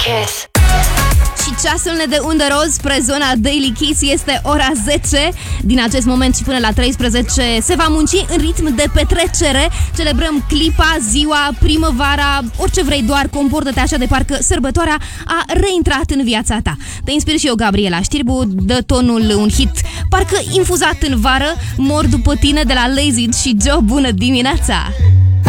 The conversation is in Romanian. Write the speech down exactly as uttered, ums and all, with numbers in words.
Kiss. Și ceasul ne dă undă roz spre zona Daily Kiss. Este ora zece. Din acest moment și până la treisprezece se va munci în ritm de petrecere. Celebrăm clipa, ziua, primăvara, orice vrei, doar comportă-te așa de parcă sărbătoarea a reintrat în viața ta. Te inspir și eu, Gabriela Știrbu, dă tonul un hit parcă infuzat în vară. Mor după tine de la Lazy și Joe. Bună dimineața!